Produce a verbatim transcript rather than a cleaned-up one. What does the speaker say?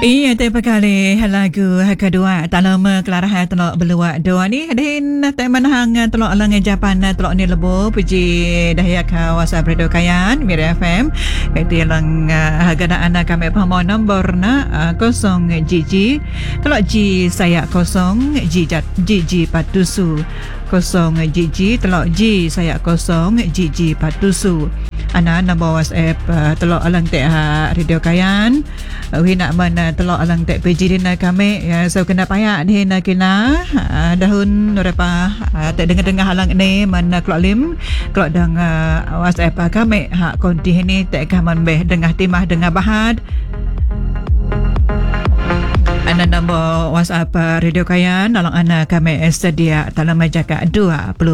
Iya, terima kali lagu kedua tak lama kelarahan telok beluak dua ni din tak menahang telok alang Japan telok ni lebo puji dahyak kawasan Radio Kayan Mira F M kati lang harga anak kami pamo nombor na kosong G telok G saya kosong G G G patusu kosong G G telok G saya kosong G G patusu ana nombor WhatsApp uh, telok alang teh uh, Radio Kayan wi nak mana telok alang teh P G dina kami ya so kena payah ni nak kena uh, dahun repa uh, tak dengar-dengar halang ni mana kelok lim kelok dang uh, WhatsApp uh, kami hak konti ni tak kaman beh dengah timah dengah bahad ana nombor WhatsApp uh, Radio Kayan dalam ana kami sedia dalam majaka dua puluh